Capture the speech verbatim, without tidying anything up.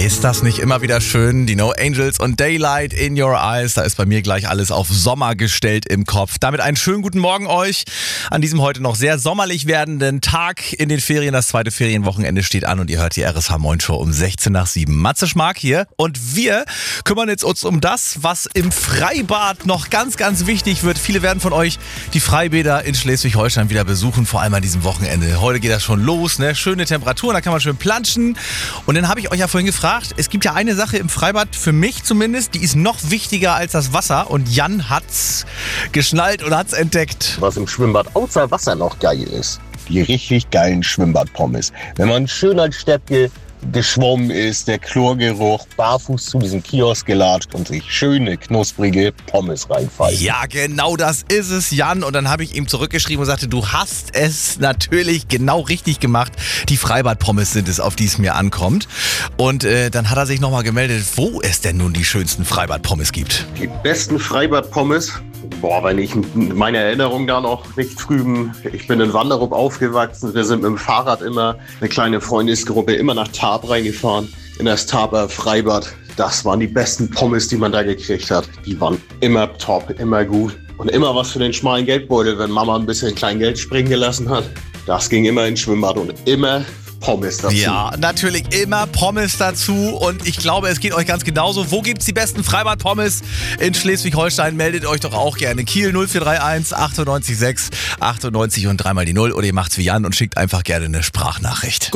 Ist das nicht immer wieder schön? Die No Angels und Daylight in Your Eyes. Da ist bei mir gleich alles auf Sommer gestellt im Kopf. Damit einen schönen guten Morgen euch an diesem heute noch sehr sommerlich werdenden Tag in den Ferien. Das zweite Ferienwochenende steht an und ihr hört die R S H Moin Show um sechzehn nach sieben. Matze Schmark hier und wir kümmern jetzt uns um das, was im Freibad noch ganz, ganz wichtig wird. Viele werden von euch die Freibäder in Schleswig-Holstein wieder besuchen, vor allem an diesem Wochenende. Heute geht das schon los, ne? Schöne Temperaturen, da kann man schön planschen. Und dann habe ich euch ja vorhin gefragt, es gibt ja eine Sache im Freibad, für mich zumindest, die ist noch wichtiger als das Wasser. Und Jan hat's geschnallt und hat's entdeckt. Was im Schwimmbad außer Wasser noch geil ist, die richtig geilen Schwimmbadpommes. Wenn man schön als Steppke geschwommen ist, der Chlorgeruch, barfuß zu diesem Kiosk gelatscht und sich schöne, knusprige Pommes reinfallen. Ja, genau das ist es, Jan. Und dann habe ich ihm zurückgeschrieben und sagte, du hast es natürlich genau richtig gemacht. Die Freibad-Pommes sind es, auf die es mir ankommt. Und äh, dann hat er sich nochmal gemeldet, wo es denn nun die schönsten Freibad-Pommes gibt. Die besten Freibad-Pommes? Boah, wenn ich meine Erinnerung da noch nicht trüben. Ich bin in Wanderup aufgewachsen. Wir sind mit dem Fahrrad immer, eine kleine Freundesgruppe, immer nach Tarp reingefahren. In das Tarper Freibad. Das waren die besten Pommes, die man da gekriegt hat. Die waren immer top, immer gut. Und immer was für den schmalen Geldbeutel, wenn Mama ein bisschen Kleingeld springen gelassen hat. Das ging immer ins Schwimmbad und immer Pommes dazu. Ja, natürlich immer Pommes dazu und ich glaube, es geht euch ganz genauso. Wo gibt's die besten Freibad-Pommes in Schleswig-Holstein? Meldet euch doch auch gerne. Kiel null vier drei eins achtundneunzig sechs achtundneunzig und dreimal die null oder ihr macht's wie Jan und schickt einfach gerne eine Sprachnachricht.